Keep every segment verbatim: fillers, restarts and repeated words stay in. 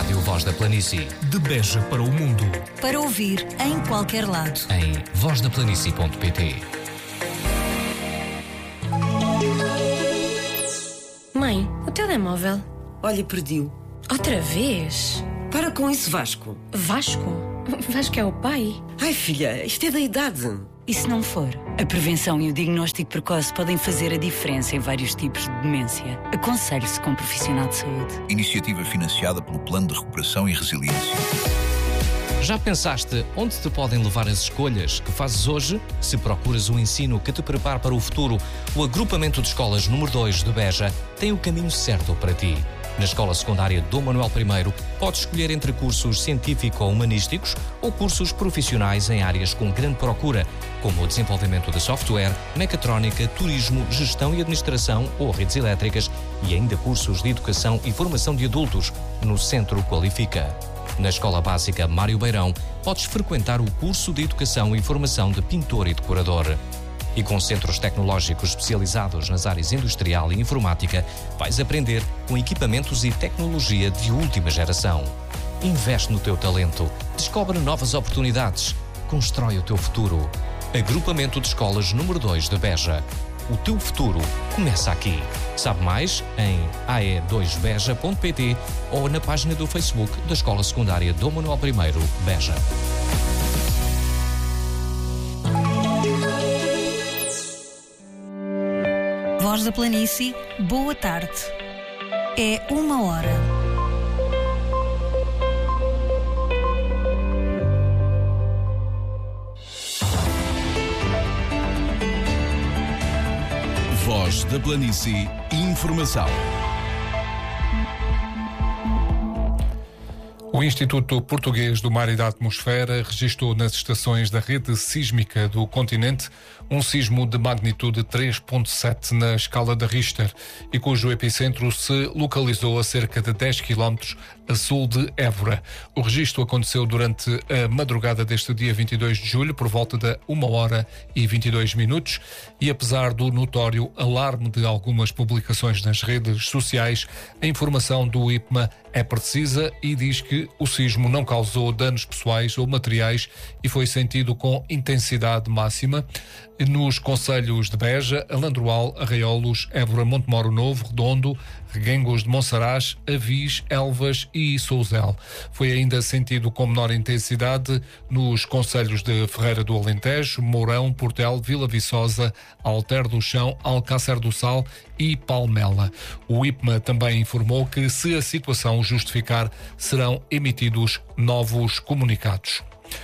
Rádio Voz da Planície. De Beja para o mundo. Para ouvir em qualquer lado. Em voz da planície ponto pt. Mãe, o telemóvel. Olha, perdi-o. Outra vez? Para com isso, Vasco. Vasco? Vasco é o pai? Ai, filha, isto é da idade. E se não for? A prevenção e o diagnóstico precoce podem fazer a diferença em vários tipos de demência. Aconselhe-se com um profissional de saúde. Iniciativa financiada pelo Plano de Recuperação e Resiliência. Já pensaste onde te podem levar as escolhas que fazes hoje? Se procuras um ensino que te prepare para o futuro, o Agrupamento de Escolas número dois de Beja tem o caminho certo para ti. Na Escola Secundária Dom Manuel I, podes escolher entre cursos científico-humanísticos ou cursos profissionais em áreas com grande procura, como o desenvolvimento de software, mecatrónica, turismo, gestão e administração ou redes elétricas e ainda cursos de educação e formação de adultos no Centro Qualifica. Na Escola Básica Mário Beirão, podes frequentar o curso de Educação e Formação de Pintor e Decorador. E com centros tecnológicos especializados nas áreas industrial e informática, vais aprender com equipamentos e tecnologia de última geração. Investe no teu talento, descobre novas oportunidades, constrói o teu futuro. Agrupamento de Escolas número dois de Beja. O teu futuro começa aqui. Sabe mais em a e dois beja ponto pt ou na página do Facebook da Escola Secundária Dom Manuel I, Beja. Voz da Planície, boa tarde. É uma hora. Voz da Planície, informação. O Instituto Português do Mar e da Atmosfera registou nas estações da rede sísmica do continente um sismo de magnitude três ponto sete na escala de Richter e cujo epicentro se localizou a cerca de dez quilómetros a sul de Évora. O registro aconteceu durante a madrugada deste dia vinte e dois de julho, por volta da uma hora e vinte e dois minutos, e apesar do notório alarme de algumas publicações nas redes sociais, a informação do I P M A é precisa e diz que o sismo não causou danos pessoais ou materiais e foi sentido com intensidade máxima nos concelhos de Beja, Alandroal, Arraiolos, Évora, Montemoro Novo, Redondo, Reguengos de Monsaraz, Avis, Elvas e Souzel. Foi ainda sentido com menor intensidade nos concelhos de Ferreira do Alentejo, Mourão, Portel, Vila Viçosa, Alter do Chão, Alcácer do Sal e Palmela. O I P M A também informou que, se a situação o justificar, serão emitidos novos comunicados.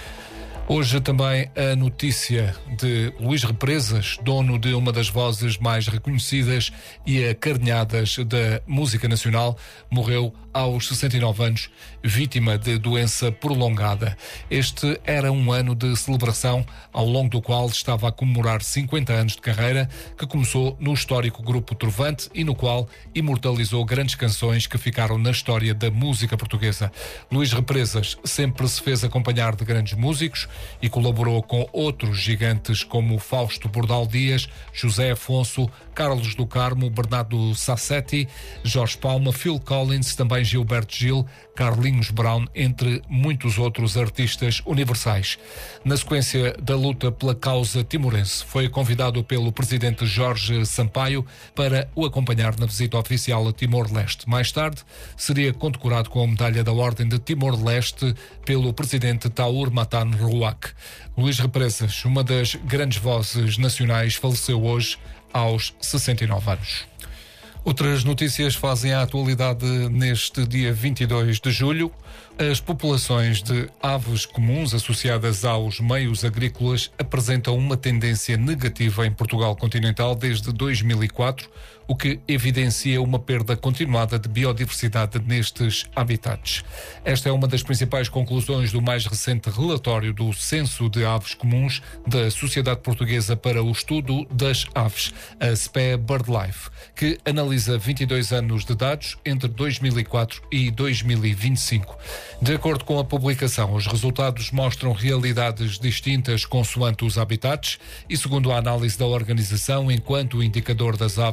Hoje também a notícia de Luís Represas, dono de uma das vozes mais reconhecidas e acarinhadas da música nacional, morreu aos sessenta e nove anos, vítima de doença prolongada. Este era um ano de celebração, ao longo do qual estava a comemorar cinquenta anos de carreira, que começou no histórico grupo Trovante e no qual imortalizou grandes canções que ficaram na história da música portuguesa. Luís Represas sempre se fez acompanhar de grandes músicos e colaborou com outros gigantes como Fausto Bordal Dias, José Afonso, Carlos do Carmo, Bernardo Sassetti, Jorge Palma, Phil Collins, também Gilberto Gil, Carlinhos Brown, entre muitos outros artistas universais. Na sequência da luta pela causa timorense, foi convidado pelo presidente Jorge Sampaio para o acompanhar na visita oficial a Timor-Leste. Mais tarde, seria condecorado com a medalha da Ordem de Timor-Leste pelo presidente Taur Matan Ruac. Luís Represas, uma das grandes vozes nacionais, faleceu hoje aos sessenta e nove anos. Outras notícias fazem a atualidade neste dia vinte e dois de julho. As populações de aves comuns associadas aos meios agrícolas apresentam uma tendência negativa em Portugal continental desde dois mil e quatro, o que evidencia uma perda continuada de biodiversidade nestes habitats. Esta é uma das principais conclusões do mais recente relatório do Censo de Aves Comuns da Sociedade Portuguesa para o Estudo das Aves, a S P E BirdLife, que analisa vinte e dois anos de dados entre dois mil e quatro e dois mil e vinte e cinco. De acordo com a publicação, os resultados mostram realidades distintas consoante os habitats e, segundo a análise da organização, enquanto o indicador das aves dos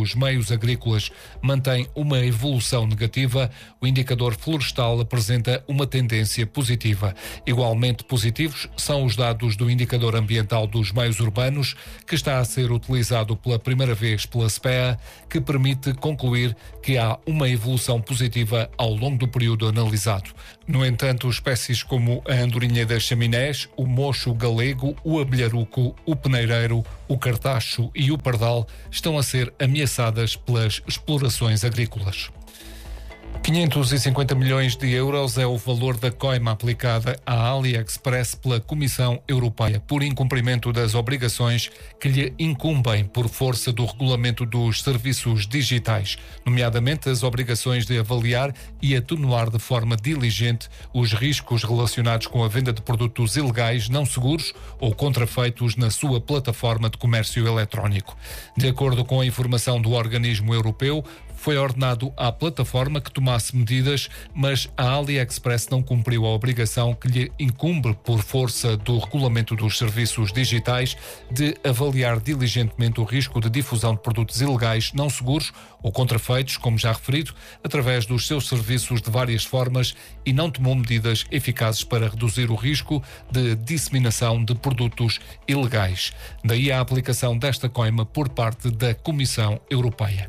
dos meios agrícolas mantém uma evolução negativa, o indicador florestal apresenta uma tendência positiva. Igualmente positivos são os dados do indicador ambiental dos meios urbanos, que está a ser utilizado pela primeira vez pela S P E A, que permite concluir que há uma evolução positiva ao longo do período analisado. No entanto, espécies como a andorinha das chaminés, o mocho galego, o abelharuco, o peneireiro, o cartacho e o pardal estão a ser ameaçadas pelas explorações agrícolas. quinhentos e cinquenta milhões de euros é o valor da coima aplicada à AliExpress pela Comissão Europeia por incumprimento das obrigações que lhe incumbem por força do regulamento dos serviços digitais, nomeadamente as obrigações de avaliar e atenuar de forma diligente os riscos relacionados com a venda de produtos ilegais, não seguros ou contrafeitos na sua plataforma de comércio eletrónico. De acordo com a informação do organismo europeu, foi ordenado à plataforma que tomasse medidas, mas a AliExpress não cumpriu a obrigação que lhe incumbe por força do regulamento dos serviços digitais de avaliar diligentemente o risco de difusão de produtos ilegais, não seguros ou contrafeitos, como já referido, através dos seus serviços de várias formas e não tomou medidas eficazes para reduzir o risco de disseminação de produtos ilegais. Daí a aplicação desta coima por parte da Comissão Europeia.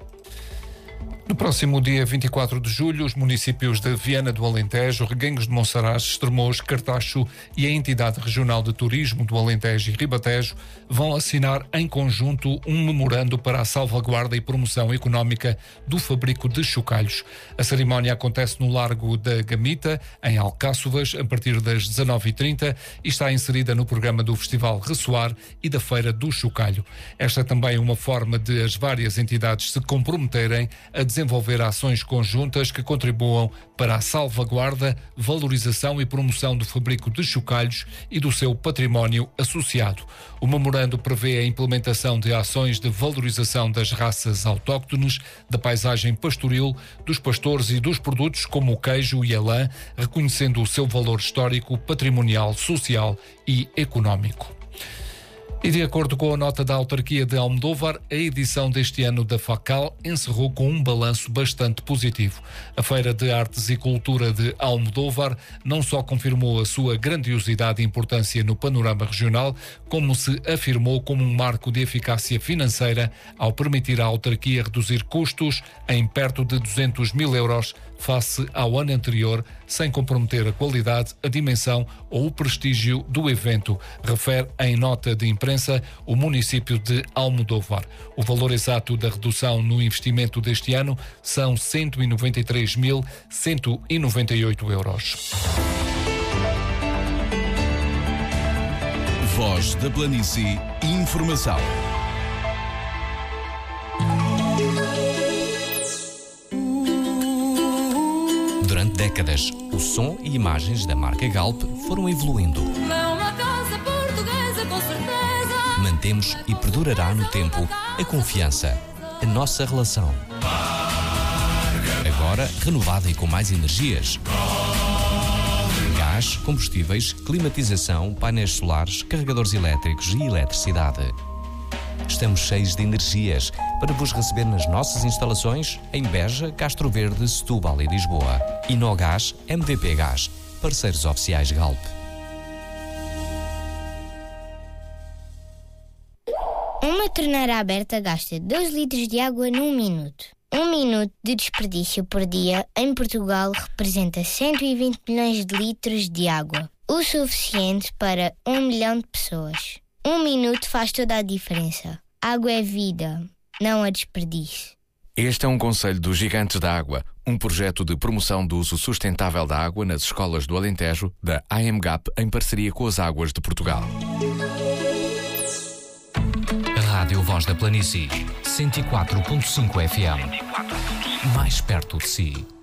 No próximo dia vinte e quatro de julho, os municípios de Viana do Alentejo, Reguengos de Monsaraz, Estremoz, Cartacho e a Entidade Regional de Turismo do Alentejo e Ribatejo vão assinar em conjunto um memorando para a salvaguarda e promoção económica do fabrico de chocalhos. A cerimónia acontece no Largo da Gamita, em Alcáçovas, a partir das dezanove e trinta e está inserida no programa do Festival Ressoar e da Feira do Chocalho. Esta é também uma forma de as várias entidades se comprometerem a desenvolver ações conjuntas que contribuam para a salvaguarda, valorização e promoção do fabrico de chocalhos e do seu património associado. O memorando prevê a implementação de ações de valorização das raças autóctones, da paisagem pastoril, dos pastores e dos produtos como o queijo e a lã, reconhecendo o seu valor histórico, patrimonial, social e económico. E de acordo com a nota da autarquia de Almodóvar, a edição deste ano da FACAL encerrou com um balanço bastante positivo. A Feira de Artes e Cultura de Almodóvar não só confirmou a sua grandiosidade e importância no panorama regional, como se afirmou como um marco de eficácia financeira ao permitir à autarquia reduzir custos em perto de duzentos mil euros face ao ano anterior, sem comprometer a qualidade, a dimensão ou o prestígio do evento, refere em nota de imprensa o município de Almodóvar. O valor exato da redução no investimento deste ano são cento e noventa e três mil cento e noventa e oito euros. Voz da Planície, informação. Durante décadas, o som e imagens da marca Galp foram evoluindo. Uma casa portuguesa, com certeza. Mantemos e perdurará no tempo a confiança, a nossa relação. Agora renovada e com mais energias. Gás, combustíveis, climatização, painéis solares, carregadores elétricos e eletricidade. Estamos cheios de energias para vos receber nas nossas instalações em Beja, Castro Verde, Setúbal e Lisboa. Inogás, M V P Gás, parceiros oficiais Galp. Uma torneira aberta gasta dois litros de água num minuto. Um minuto de desperdício por dia em Portugal representa cento e vinte milhões de litros de água, o suficiente para um milhão de pessoas. Um minuto faz toda a diferença. Água é vida, não é desperdício. Este é um conselho dos Gigantes da Água, um projeto de promoção do uso sustentável da água nas escolas do Alentejo, da A M G A P, em parceria com as Águas de Portugal. Rádio Voz da Planície, cento e quatro ponto cinco F M. Mais perto de si.